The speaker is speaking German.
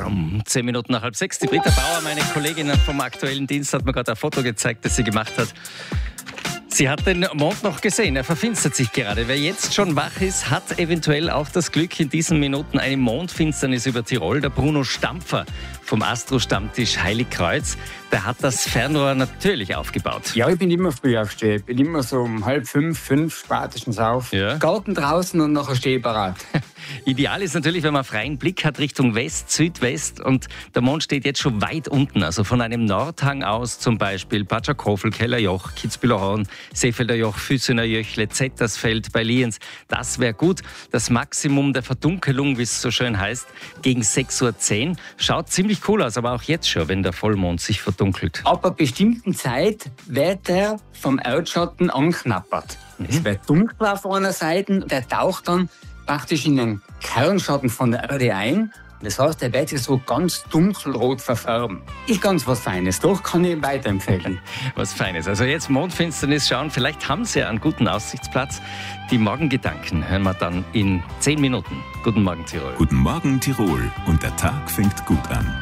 Um 10 Minuten nach 5:30. Die Britta Bauer, meine Kollegin vom aktuellen Dienst, hat mir gerade ein Foto gezeigt, das sie gemacht hat. Sie hat den Mond noch gesehen, er verfinstert sich gerade. Wer jetzt schon wach ist, hat eventuell auch das Glück, in diesen Minuten eine Mondfinsternis über Tirol. Der Bruno Stampfer vom Astro-Stammtisch Heiligkreuz, der hat das Fernrohr natürlich aufgebaut. Ja, ich bin immer früh aufstehen. Ich bin immer so um 4:30, 5 spätestens auf. Ja. Garten draußen und nachher stehe ich bereit. Ideal ist natürlich, wenn man freien Blick hat Richtung West, Südwest, und der Mond steht jetzt schon weit unten, also von einem Nordhang aus zum Beispiel Patschakofel, Kellerjoch, Kitzbühler Horn, Seefelder Joch, Füssener Jöchle, Zettersfeld bei Lienz. Das wäre gut. Das Maximum der Verdunkelung, wie es so schön heißt, gegen 6:10 Uhr. Schaut ziemlich cool aus, aber auch jetzt schon, wenn der Vollmond sich verdunkelt. Ab einer bestimmten Zeit wird er vom Erdschatten anknappert. Es wird dunkler auf einer Seite, der taucht dann praktisch in den Kernschatten von der Erde ein. Das heißt, er wird sich so ganz dunkelrot verfärben. Ist ganz was Feines, doch kann ich ihm weiterempfehlen. Was Feines. Also jetzt Mondfinsternis schauen, vielleicht haben Sie einen guten Aussichtsplatz. Die Morgengedanken hören wir dann in 10 Minuten. Guten Morgen, Tirol. Guten Morgen, Tirol. Und der Tag fängt gut an.